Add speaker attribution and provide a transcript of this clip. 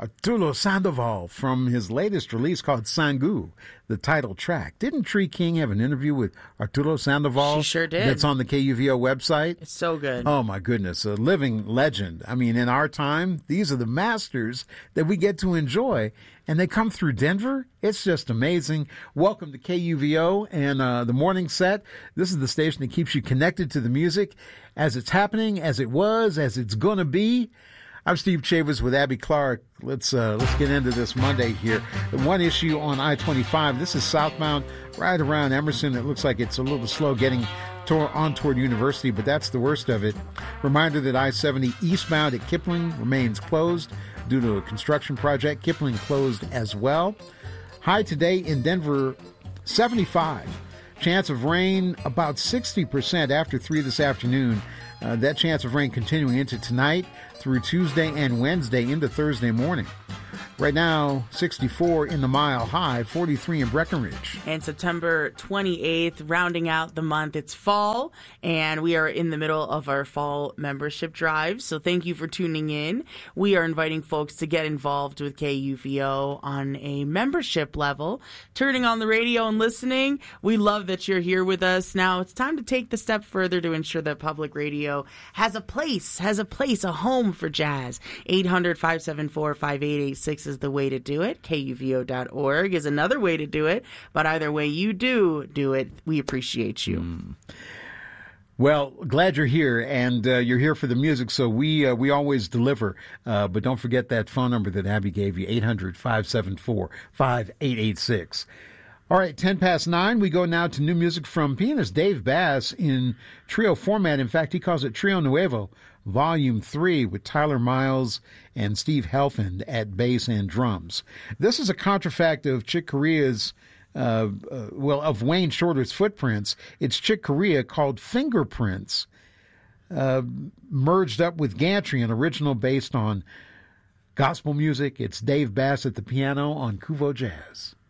Speaker 1: Arturo Sandoval from his latest release called Sangu, the title track. Didn't Tree King have an interview with Arturo Sandoval?
Speaker 2: She sure did.
Speaker 1: That's on the KUVO website.
Speaker 2: It's so good.
Speaker 1: Oh, my goodness. A living legend. I mean, in our time, these are the masters that we get to enjoy, and they come through Denver. It's just amazing. Welcome to KUVO and the morning set. This is the station that keeps you connected to the music as it's happening, as it was, as it's going to be. I'm Steve Chavez with Abby Clark. Let's get into this Monday here. One issue on I-25. This is southbound right around Emerson. It looks like it's a little slow getting toward University, but that's the worst of it. Reminder that I-70 eastbound at Kipling remains closed due to a construction project. Kipling closed as well. High today in Denver, 75. Chance of rain about 60% after 3 this afternoon. That chance of rain continuing into tonight through Tuesday and Wednesday into Thursday morning. Right now, 64 in the Mile High, 43 in Breckenridge.
Speaker 2: And September 28th, rounding out the month, it's fall, and we are in the middle of our fall membership drive. So thank you for tuning in. We are inviting folks to get involved with KUVO on a membership level, turning on the radio and listening. We love that you're here with us. Now it's time to take the step further to ensure that public radio has a place, a home for jazz. 800-574-5886 is the way to do it. KUVO.org is another way to do it. But either way you do it, we appreciate you.
Speaker 1: Well, glad you're here, and you're here for the music, so we always deliver. But don't forget that phone number that Abby gave you, 800-574-5886. All right, 10 past 9. We go now to new music from pianist Dave Bass in trio format. In fact, he calls it Trio Nuevo, Volume 3, with Tyler Miles and Steve Helfand at bass and drums. This is a contrafact of Chick Corea's, of Wayne Shorter's Footprints. It's Chick Corea called Fingerprints, merged up with Gantry, an original based on gospel music. It's Dave Bass at the piano on Kuvo Jazz.